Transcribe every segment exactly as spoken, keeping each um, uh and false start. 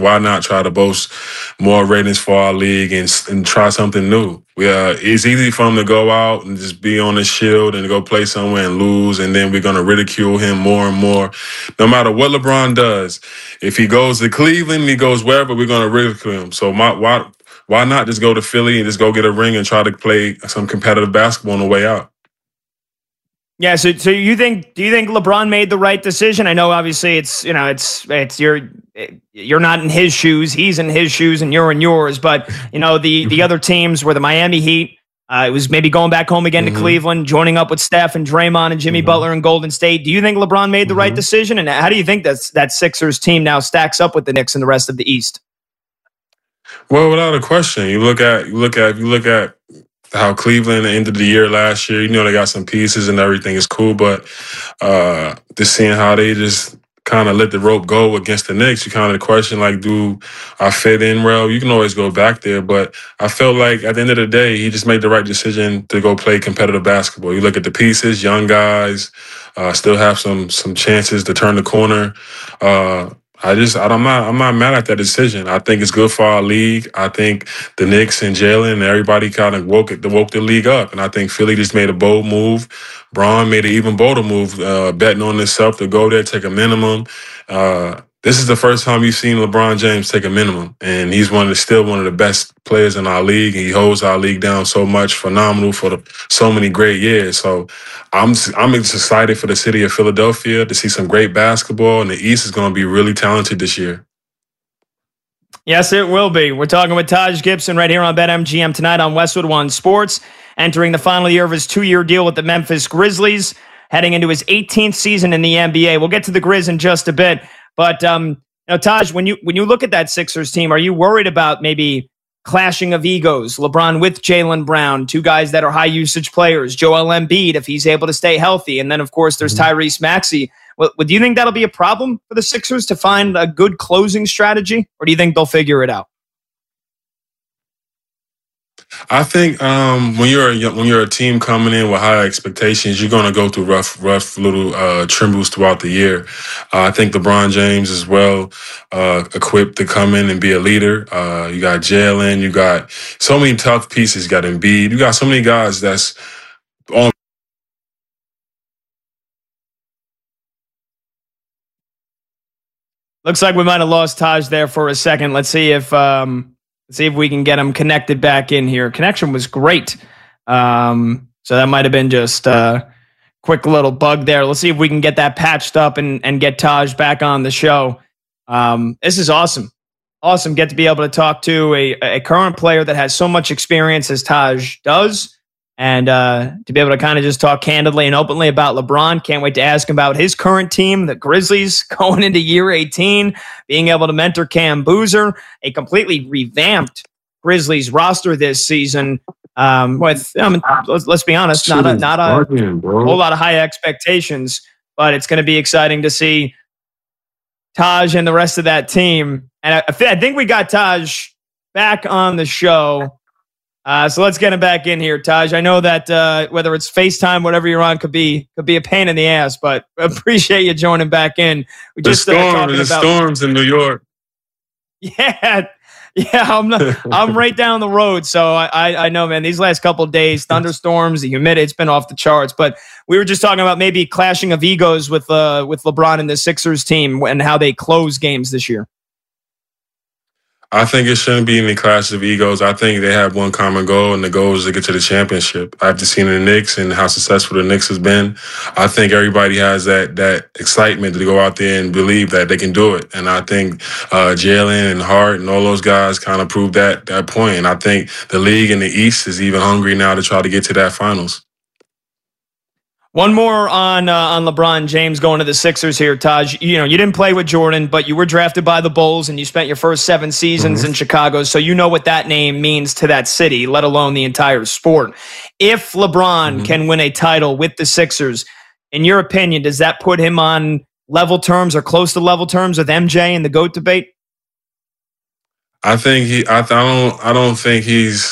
why not try to boast more ratings for our league and, and try something new? We, uh, it's easy for him to go out and just be on the shield and go play somewhere and lose, and then we're going to ridicule him more and more. No matter what LeBron does, if he goes to Cleveland, he goes wherever, we're going to ridicule him. So my, why why not just go to Philly and just go get a ring and try to play some competitive basketball on the way out? Yeah, so so you think do you think LeBron made the right decision? I know obviously it's you know it's it's you're you're not in his shoes, he's in his shoes, and you're in yours. But you know the the other teams were the Miami Heat. Uh, it was maybe going back home again mm-hmm. to Cleveland, joining up with Steph and Draymond and Jimmy mm-hmm. Butler and Golden State. Do you think LeBron made the mm-hmm. right decision? And how do you think that that Sixers team now stacks up with the Knicks and the rest of the East? Well, without a question, you look at you look at you look at. how Cleveland ended the year last year. You know, they got some pieces and everything is cool, but uh, just seeing how they just kind of let the rope go against the Knicks, you kind of question, like, do I fit in well? You can always go back there, but I felt like at the end of the day, he just made the right decision to go play competitive basketball. You look at the pieces, young guys, uh, still have some some chances to turn the corner. Uh, I just, I'm not, I'm not mad at that decision. I think it's good for our league. I think the Knicks and Jalen and everybody kind of woke it, woke the league up, and I think Philly just made a bold move. Bron made an even bolder move, uh, betting on himself to go there, take a minimum. Uh, this is the first time you've seen LeBron James take a minimum, and he's one of the, still one of the best players in our league. He holds our league down so much, phenomenal for the, so many great years. So I'm I'm excited for the city of Philadelphia to see some great basketball, and the East is going to be really talented this year. Yes, it will be. We're talking with Taj Gibson right here on BetMGM tonight on Westwood One Sports, entering the final year of his two-year deal with the Memphis Grizzlies, heading into his eighteenth season in the N B A. We'll get to the Grizz in just a bit. But, um, you know, Taj, when you when you look at that Sixers team, are you worried about maybe clashing of egos? LeBron with Jaylen Brown, two guys that are high-usage players. Joel Embiid, if he's able to stay healthy. And then, of course, there's Tyrese Maxey. Well, do you think that'll be a problem for the Sixers to find a good closing strategy? Or do you think they'll figure it out? I think um, when you're a, when you're a team coming in with high expectations, you're going to go through rough, rough little uh, trembles throughout the year. Uh, I think LeBron James is well uh, equipped to come in and be a leader. Uh, you got Jalen, you got so many tough pieces. You got Embiid, you got so many guys that's on. Looks like we might have lost Taj there for a second. Let's see if. Um Let's see if we can get him connected back in here. Connection was great. Um, so that might have been just a quick little bug there. Let's see if we can get that patched up and, and get Taj back on the show. Um, this is awesome. Awesome. Get to be able to talk to a, a current player that has so much experience as Taj does. And uh, to be able to kind of just talk candidly and openly about LeBron. Can't wait to ask him about his current team, the Grizzlies, going into year eighteen, being able to mentor Cam Boozer, a completely revamped Grizzlies roster this season. Um, with I mean, let's, let's be honest, not a, not a whole lot of high expectations, but it's going to be exciting to see Taj and the rest of that team. And I, I think we got Taj back on the show. Uh, so let's get him back in here, Taj. I know that uh, whether it's FaceTime, whatever you're on, could be could be a pain in the ass, but appreciate you joining back in. We the just uh, storm, the about, storms in New York. Yeah, yeah, I'm I'm right down the road, so I, I I know, man. These last couple of days, thunderstorms, the humidity, it's been off the charts. But we were just talking about maybe clashing of egos with uh with LeBron and the Sixers team and how they close games this year. I think it shouldn't be any clash of egos. I think they have one common goal, and the goal is to get to the championship. After seeing the Knicks and how successful the Knicks has been, I think everybody has that that excitement to go out there and believe that they can do it. And I think uh, Jalen and Hart and all those guys kind of proved that that point. And I think the league in the East is even hungry now to try to get to that finals. One more on uh, on LeBron James going to the Sixers here, Taj. You know, you didn't play with Jordan, but you were drafted by the Bulls, and you spent your first seven seasons mm-hmm. in Chicago, so you know what that name means to that city, let alone the entire sport. If LeBron mm-hmm. can win a title with the Sixers, in your opinion, does that put him on level terms or close to level terms with M J in the GOAT debate? I think he. I, I don't. I don't think he's.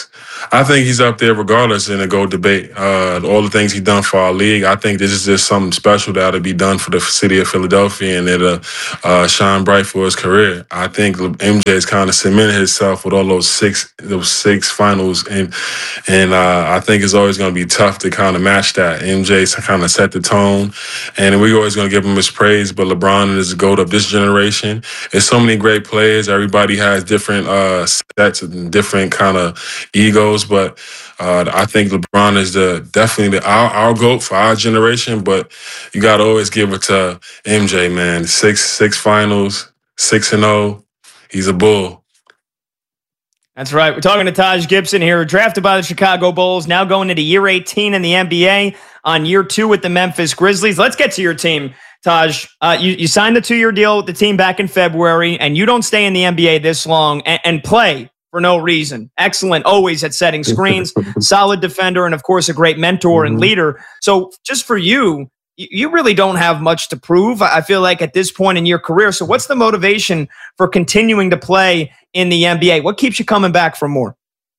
I think he's up there regardless in the GOAT debate. Uh, all the things he's done for our league, I think this is just something special that'll be done for the city of Philadelphia, and it'll uh, shine bright for his career. I think M J has kind of cemented himself with all those six those six finals, and and uh, I think it's always going to be tough to kind of match that. M J's kind of set the tone, and we're always going to give him his praise. But LeBron is the GOAT of this generation. There's so many great players. Everybody has different uh, sets and different kind of egos, but uh, I think LeBron is the definitely the, our, our GOAT for our generation. But you got to always give it to M J, man. Six six finals, six and zero. He's a bull. That's right. We're talking to Taj Gibson here, drafted by the Chicago Bulls, now going into year eighteen in the N B A, on year two with the Memphis Grizzlies. Let's get to your team, Taj. Uh, you, you signed a two-year deal with the team back in February, and you don't stay in the N B A this long and, and play for no reason. Excellent, always at setting screens, solid defender, and of course, a great mentor mm-hmm. and leader. So just for you, you really don't have much to prove, I feel like, at this point in your career. So what's the motivation for continuing to play in the N B A? What keeps you coming back for more?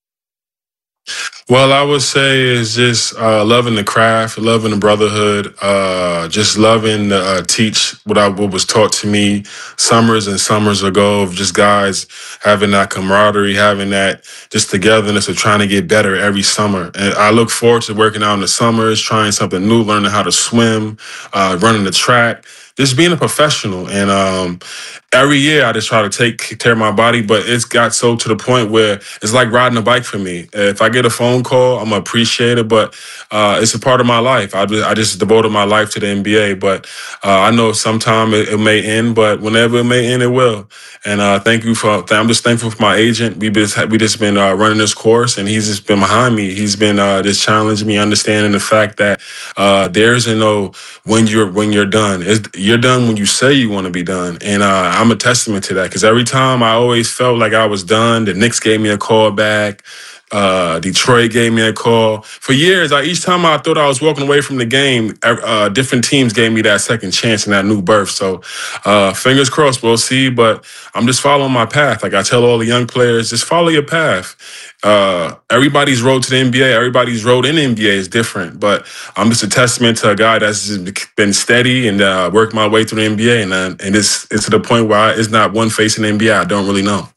Well, I would say is just uh, loving the craft, loving the brotherhood, uh, just loving to uh, teach what I what was taught to me summers and summers ago, of just guys having that camaraderie, having that just togetherness of trying to get better every summer. And I look forward to working out in the summers, trying something new, learning how to swim, uh, running the track, just being a professional. And um, every year I just try to take care of my body, but it's got so to the point where it's like riding a bike for me. If I get a phone call, I'm gonna appreciate it, but uh, it's a part of my life. I just, I just devoted my life to the N B A, but uh, I know sometime it, it may end, but whenever it may end, it will. And uh, thank you for, I'm just thankful for my agent. We just, we just been uh, running this course, and he's just been behind me. He's been uh, just challenging me, understanding the fact that uh, there's no when you're when you're done. It's, you're done when you say you want to be done, and uh, I'm a testament to that, because every time I always felt like I was done, the Knicks gave me a call back. Uh, Detroit gave me a call. For years, I, each time I thought I was walking away from the game, uh, different teams gave me that second chance and that new birth. So uh, fingers crossed, we'll see. But I'm just following my path. Like I tell all the young players, just follow your path. Uh, everybody's road to the N B A, everybody's road in the N B A is different. But I'm just a testament to a guy that's been steady and uh, worked my way through the N B A. And, uh, and it's, it's to the point where I, it's not one face in the N B A I don't really know.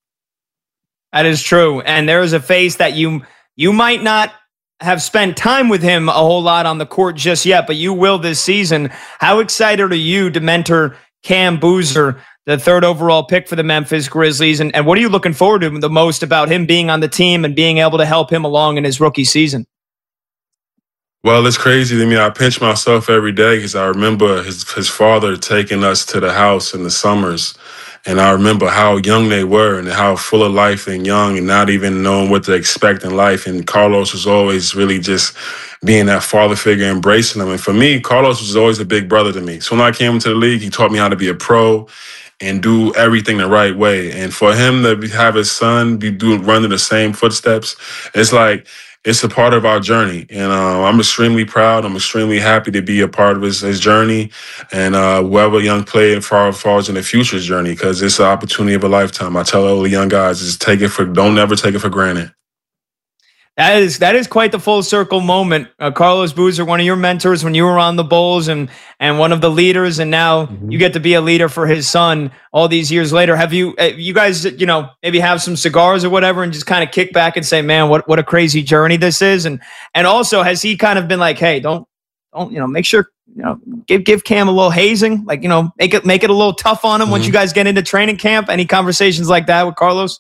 That is true. And there is a face that you you might not have spent time with him a whole lot on the court just yet, but you will this season. How excited are you to mentor Cam Boozer, the third overall pick for the Memphis Grizzlies? And, and what are you looking forward to the most about him being on the team and being able to help him along in his rookie season? Well, it's crazy to me. I pinch myself every day because I remember his, his father taking us to the house in the summers. And I remember how young they were and how full of life and young and not even knowing what to expect in life. And Carlos was always really just being that father figure, embracing them. And for me, Carlos was always a big brother to me. So when I came into the league, he taught me how to be a pro and do everything the right way. And for him to have his son be doing running the same footsteps, it's like, it's a part of our journey, and uh, I'm extremely proud. I'm extremely happy to be a part of his, his journey, and uh, whoever young player far falls in the future's journey, because it's an opportunity of a lifetime. I tell all the young guys, is take it for, don't never take it for granted. That is that is quite the full circle moment. Uh, Carlos Boozer, one of your mentors when you were on the Bulls, and and one of the leaders, and now mm-hmm. you get to be a leader for his son all these years later. Have you uh, you guys you know maybe have some cigars or whatever and just kind of kick back and say, man, what what a crazy journey this is? And and also, has he kind of been like, hey, don't don't you know make sure you know give give Cam a little hazing, like you know make it make it a little tough on him mm-hmm. once you guys get into training camp? Any conversations like that with Carlos?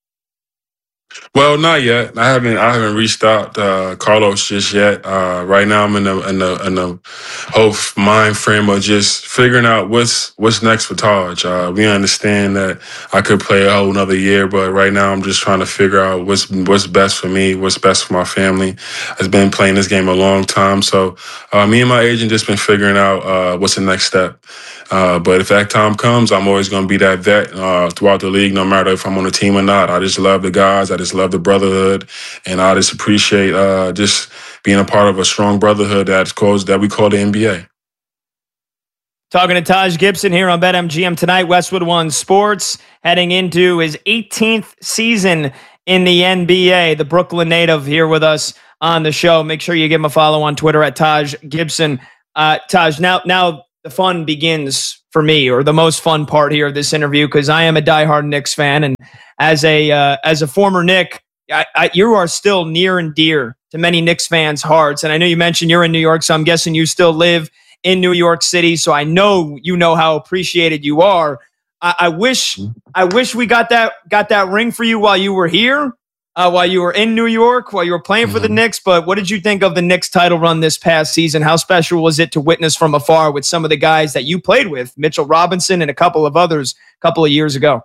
Well, not yet. I haven't. I haven't reached out to uh, Carlos just yet. Uh, right now, I'm in the in the in the whole mind frame of just figuring out what's what's next for Taj. Uh, we understand that I could play a whole another year, but right now, I'm just trying to figure out what's what's best for me, what's best for my family. I've been playing this game a long time, so uh, me and my agent just been figuring out uh, what's the next step. Uh, but if that time comes, I'm always going to be that vet uh, throughout the league, no matter if I'm on a team or not. I just love the guys. I just love the brotherhood, and I just appreciate uh, just being a part of a strong brotherhood that's called, that we call the N B A. Talking to Taj Gibson here on BetMGM tonight. Westwood One Sports heading into his eighteenth season in the N B A. The Brooklyn native here with us on the show. Make sure you give him a follow on Twitter at Taj Gibson. Uh, Taj, now now the fun begins for me, or the most fun part here of this interview, because I am a diehard Knicks fan, and as a uh, as a former Knick, I, I, you are still near and dear to many Knicks fans' hearts. And I know you mentioned you're in New York, so I'm guessing you still live in New York City. So I know you know how appreciated you are. I, I wish I wish we got that got that ring for you while you were here, uh, while you were in New York, while you were playing mm-hmm. for the Knicks. But what did you think of the Knicks title run this past season? How special was it to witness from afar with some of the guys that you played with, Mitchell Robinson and a couple of others a couple of years ago?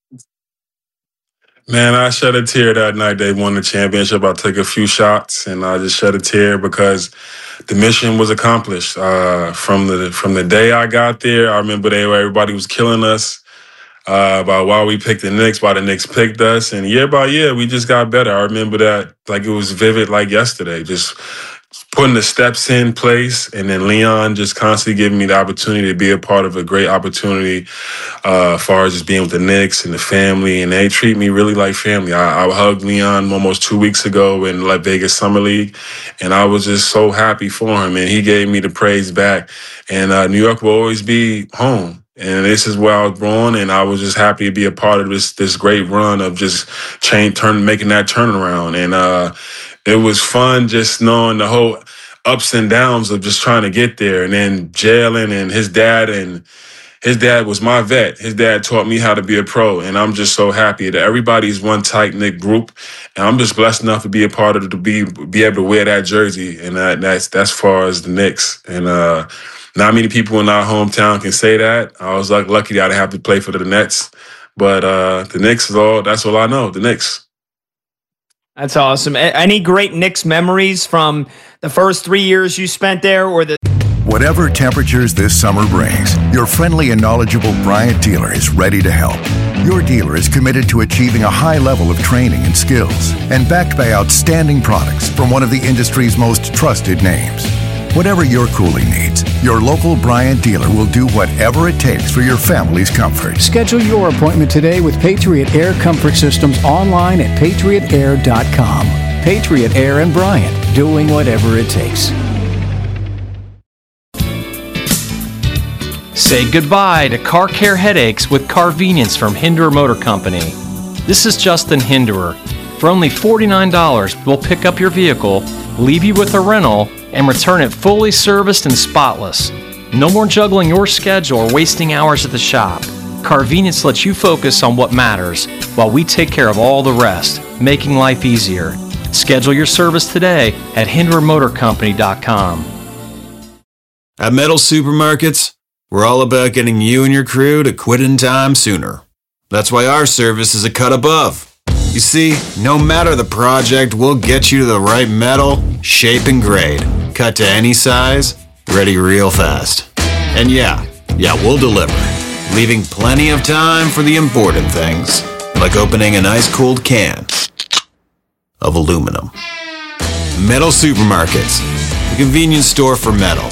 Man, I shed a tear that night they won the championship. I took a few shots and I just shed a tear because the mission was accomplished. Uh, from the from the day I got there, I remember they everybody was killing us uh, about why we picked the Knicks, why the Knicks picked us. And year by year, we just got better. I remember that like it was vivid like yesterday, just putting the steps in place, and then Leon just constantly giving me the opportunity to be a part of a great opportunity uh, as far as just being with the Knicks and the family, and they treat me really like family. I, I hugged Leon almost two weeks ago in Las Vegas Summer League, and I was just so happy for him, and he gave me the praise back. And uh, New York will always be home. And this is where I was born, and I was just happy to be a part of this this great run of just change, turn, making that turnaround. And uh, it was fun just knowing the whole ups and downs of just trying to get there. And then Jalen and his dad, and his dad was my vet. His dad taught me how to be a pro, and I'm just so happy that everybody's one tight-knit group, and I'm just blessed enough to be a part of it, to be be able to wear that jersey, and that, that's that's far as the Knicks. And uh, not many people in our hometown can say that. I was like lucky that I didn't have to play for the Nets, but uh, the Knicks is all. That's all I know. The Knicks. That's awesome. Any great Knicks memories from the first three years you spent there, or the? Whatever temperatures this summer brings, your friendly and knowledgeable Bryant dealer is ready to help. Your dealer is committed to achieving a high level of training and skills, and backed by outstanding products from one of the industry's most trusted names. Whatever your cooling needs, your local Bryant dealer will do whatever it takes for your family's comfort. Schedule your appointment today with Patriot Air Comfort Systems online at patriot air dot com. Patriot Air and Bryant, doing whatever it takes. Say goodbye to car care headaches with Carvenience from Hinderer Motor Company. This is Justin Hinderer. For only forty-nine dollars, we'll pick up your vehicle, leave you with a rental, and return it fully serviced and spotless. No more juggling your schedule or wasting hours at the shop. Carvenience lets you focus on what matters while we take care of all the rest, making life easier. Schedule your service today at hinderer motor company dot com. At Metal Supermarkets, we're all about getting you and your crew to quit in time sooner. That's why our service is a cut above. You see, no matter the project, we'll get you to the right metal, shape, and grade. Cut to any size, ready real fast. And yeah, yeah, we'll deliver, leaving plenty of time for the important things, like opening an ice-cold can of aluminum. Metal Supermarkets, the convenience store for metal.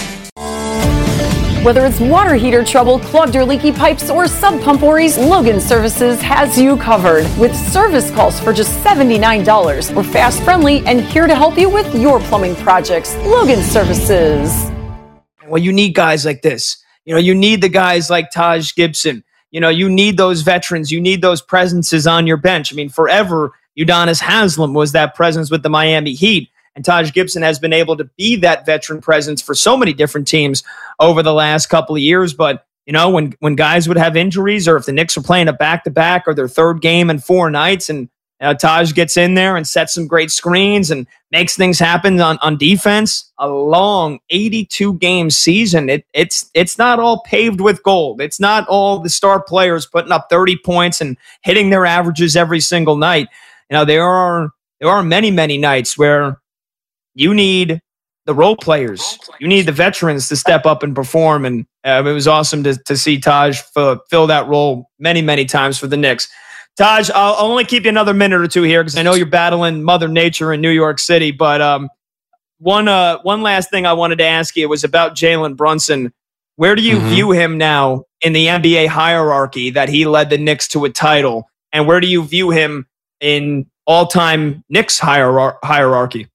Whether it's water heater trouble, clogged or leaky pipes, or sub pump worries, Logan Services has you covered with service calls for just seventy-nine dollars. We're fast, friendly, and here to help you with your plumbing projects. Logan Services. Well, you need guys like this. You know, you need the guys like Taj Gibson. You know, you need those veterans. You need those presences on your bench. I mean, forever, Udonis Haslem was that presence with the Miami Heat. And Taj Gibson has been able to be that veteran presence for so many different teams over the last couple of years. But, you know, when when guys would have injuries, or if the Knicks are playing a back-to-back or their third game in four nights, and you know, Taj gets in there and sets some great screens and makes things happen on, on defense, a long eighty-two game season, it, it's it's not all paved with gold. It's not all the star players putting up thirty points and hitting their averages every single night. You know, there are there are many, many nights where you need the role players. You need the veterans to step up and perform. And uh, it was awesome to, to see Taj fill, fill that role many, many times for the Knicks. Taj, I'll, I'll only keep you another minute or two here because I know you're battling Mother Nature in New York City. But um, one uh, one last thing I wanted to ask you was about Jalen Brunson. Where do you Mhm. view him now in the N B A hierarchy that he led the Knicks to a title? And where do you view him in all-time Knicks hierar- hierarchy?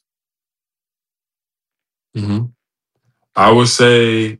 hmm I would say, as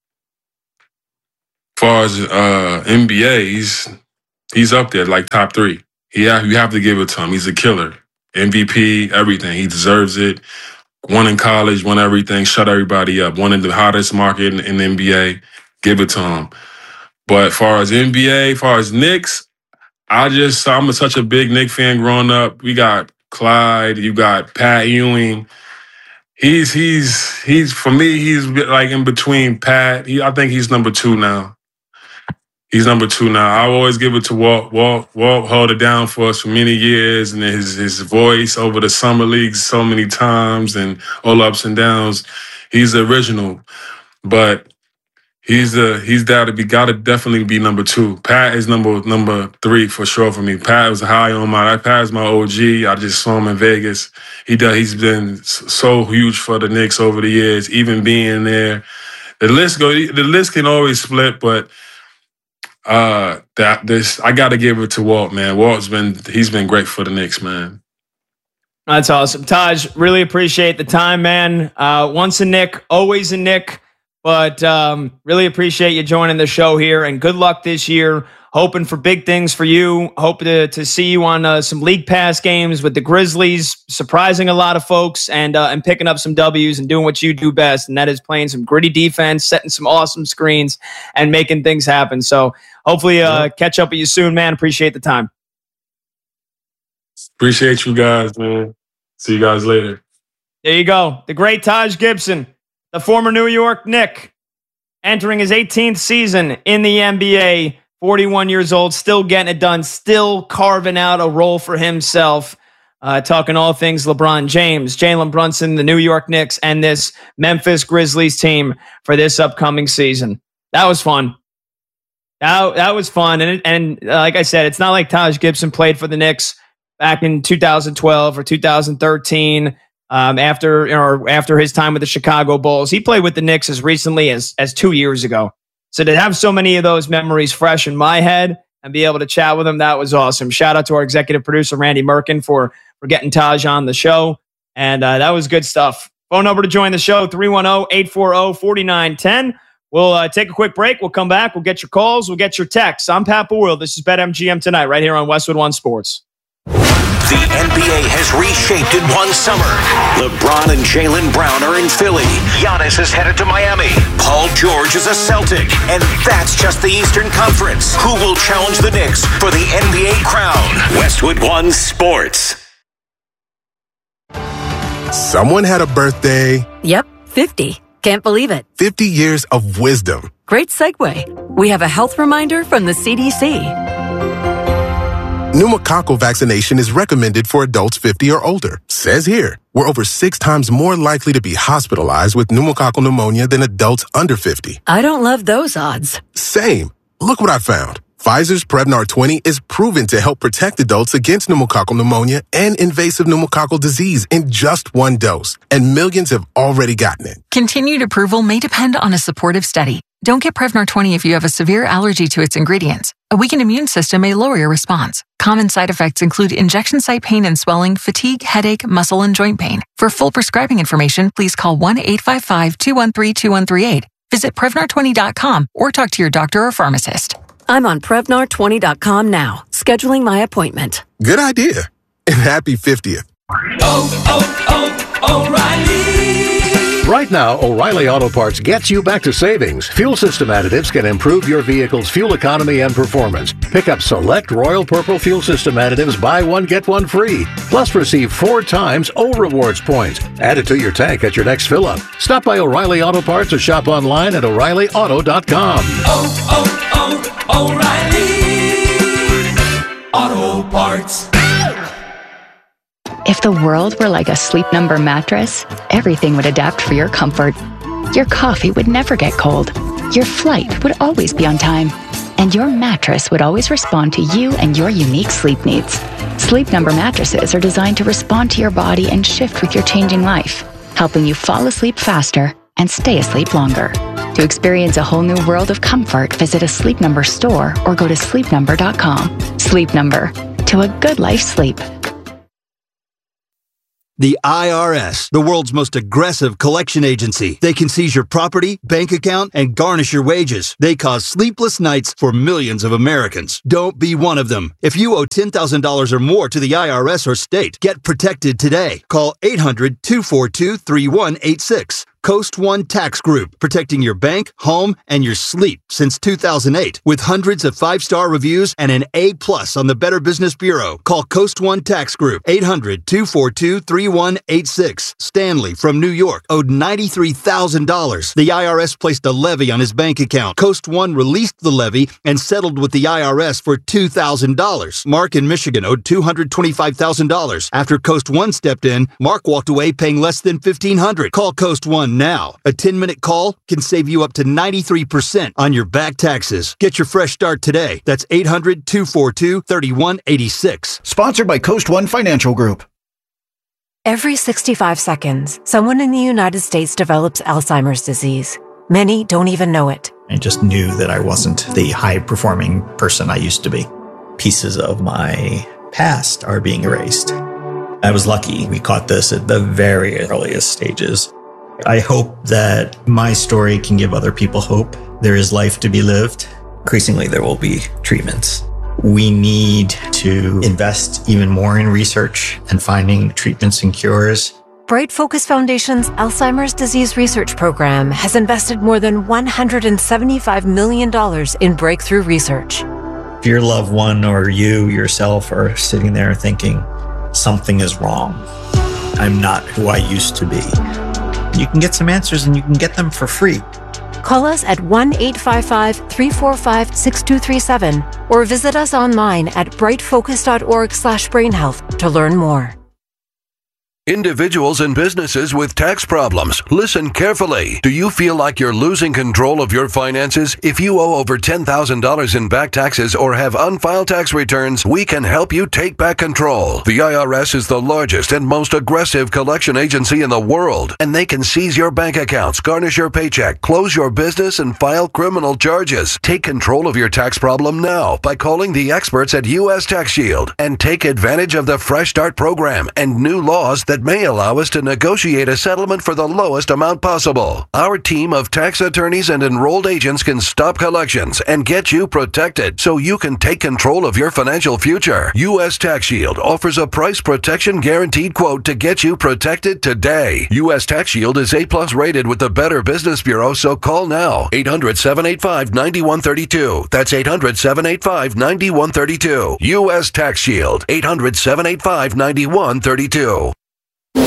far as uh, N B A, he's he's up there, like top three. Yeah, you have to give it to him. He's a killer. M V P, everything. He deserves it. Won in college, won everything, shut everybody up. One of the hottest market in, in the N B A. Give it to him. But as far as N B A, as far as Knicks, I just, I'm a, such a big Knicks fan growing up. We got Clyde, you got Pat Ewing. He's, he's, he's, for me, he's like in between Pat. He, I think he's number two now. He's number two now. I always give it to Walt. Walt, Walt held it down for us for many years, and his his voice over the summer leagues so many times, and all ups and downs. He's the original, but he's the he's got to be got to definitely be number two. Pat is number number three for sure for me. Pat was high on my. Pat is my O G. I just saw him in Vegas. He does. He's been so huge for the Knicks over the years, even being there. The list go. The list can always split, but. Uh, that this I got to give it to Walt, man. Walt's been he's been great for the Knicks, man. That's awesome, Taj. Really appreciate the time, man. Uh, once a Knick, always a Knick. But um, really appreciate you joining the show here, and good luck this year. Hoping for big things for you. Hope to to see you on uh, some League Pass games with the Grizzlies, surprising a lot of folks, and uh, and picking up some W's and doing what you do best, and that is playing some gritty defense, setting some awesome screens, and making things happen. So hopefully, uh, yeah. catch up with you soon, man. Appreciate the time. Appreciate you guys, man. See you guys later. There you go. The great Taj Gibson, the former New York Knick, entering his eighteenth season in the N B A. forty-one years old, still getting it done, still carving out a role for himself. Uh, talking all things LeBron James, Jalen Brunson, the New York Knicks, and this Memphis Grizzlies team for this upcoming season. That was fun. That, that was fun. And, and uh, like I said, it's not like Taj Gibson played for the Knicks back in two thousand twelve or two thousand thirteen. Um, after or after his time with the Chicago Bulls. He played with the Knicks as recently as as two years ago. So to have so many of those memories fresh in my head and be able to chat with him, that was awesome. Shout out to our executive producer, Randy Merkin, for, for getting Taj on the show. And uh, that was good stuff. Phone number to join the show, three one zero, eight four zero, four nine one zero. We'll uh, take a quick break. We'll come back. We'll get your calls. We'll get your texts. I'm Pat Boyle. This is BetMGM Tonight right here on Westwood One Sports. The N B A has reshaped in one summer. LeBron and Jaylen Brown are in Philly. Giannis is headed to Miami. Paul George is a Celtic. And that's just the Eastern Conference. Who will challenge the Knicks for the N B A crown? Westwood One Sports. Someone had a birthday. Yep, fifty. Can't believe it. fifty years of wisdom. Great segue. We have a health reminder from the C D C. Pneumococcal vaccination is recommended for adults fifty or older. Says here, we're over six times more likely to be hospitalized with pneumococcal pneumonia than adults under fifty. I don't love those odds. Same. Look what I found. Pfizer's Prevnar twenty is proven to help protect adults against pneumococcal pneumonia and invasive pneumococcal disease in just one dose. And millions have already gotten it. Continued approval may depend on a supportive study. Don't get Prevnar twenty if you have a severe allergy to its ingredients. A weakened immune system may lower your response. Common side effects include injection site pain and swelling, fatigue, headache, muscle, and joint pain. For full prescribing information, please call one eight five five, two one three, two one three eight. Visit Prevnar twenty dot com or talk to your doctor or pharmacist. I'm on Prevnar twenty dot com now, scheduling my appointment. Good idea. And happy fiftieth. Oh, oh, oh, O'Reilly. Right now, O'Reilly Auto Parts gets you back to savings. Fuel system additives can improve your vehicle's fuel economy and performance. Pick up select Royal Purple fuel system additives, buy one, get one free. Plus, receive four times O Rewards points. Add it to your tank at your next fill-up. Stop by O'Reilly Auto Parts or shop online at O'Reilly Auto dot com. Oh, oh, oh, O'Reilly Auto Parts. If the world were like a Sleep Number mattress, everything would adapt for your comfort. Your coffee would never get cold. Your flight would always be on time. And your mattress would always respond to you and your unique sleep needs. Sleep Number mattresses are designed to respond to your body and shift with your changing life, helping you fall asleep faster and stay asleep longer. To experience a whole new world of comfort, visit a Sleep Number store or go to sleep number dot com. Sleep Number. To a good life sleep. The I R S, the world's most aggressive collection agency. They can seize your property, bank account, and garnish your wages. They cause sleepless nights for millions of Americans. Don't be one of them. If you owe ten thousand dollars or more to the I R S or state, get protected today. Call eight hundred, two four two, three one eight six. Coast One Tax Group, protecting your bank, home, and your sleep since two thousand eight. With hundreds of five-star reviews and an A plus on the Better Business Bureau. Call Coast One Tax Group, eight hundred, two four two, three one eight six. Stanley from New York owed ninety-three thousand dollars. The I R S placed a levy on his bank account. Coast One released the levy and settled with the I R S for two thousand dollars. Mark in Michigan owed two hundred twenty-five thousand dollars. After Coast One stepped in, Mark walked away paying less than fifteen hundred dollars. Call Coast One now. A ten-minute call can save you up to ninety-three percent on your back taxes. Get your fresh start today. That's eight hundred, two four two, three one eight six. Sponsored by Coast One Financial Group. Every sixty-five seconds, someone in the United States develops Alzheimer's disease. Many don't even know it. I just knew that I wasn't the high-performing person I used to be. Pieces of my past are being erased. I was lucky we caught this at the very earliest stages. I hope that my story can give other people hope. There is life to be lived. Increasingly, there will be treatments. We need to invest even more in research and finding treatments and cures. Bright Focus Foundation's Alzheimer's Disease Research Program has invested more than one hundred seventy-five million dollars in breakthrough research. If your loved one or you yourself are sitting there thinking, something is wrong, I'm not who I used to be, you can get some answers and you can get them for free. Call us at one eight five five, three four five, six two three seven or visit us online at brightfocus.org slash brainhealth to learn more. Individuals and businesses with tax problems, listen carefully. Do you feel like you're losing control of your finances? If you owe over ten thousand dollars in back taxes or have unfiled tax returns, we can help you take back control. The I R S is the largest and most aggressive collection agency in the world, and they can seize your bank accounts, garnish your paycheck, close your business, and file criminal charges. Take control of your tax problem now by calling the experts at U S Tax Shield and take advantage of the Fresh Start program and new laws that may allow us to negotiate a settlement for the lowest amount possible. Our team of tax attorneys and enrolled agents can stop collections and get you protected so you can take control of your financial future. U S Tax Shield offers a price protection guaranteed quote to get you protected today. U S Tax Shield is A plus rated with the Better Business Bureau, so call now. eight hundred, seven eight five, nine one three two. That's eight hundred, seven eight five, nine one three two. U S Tax Shield. eight hundred, seven eight five, nine one three two.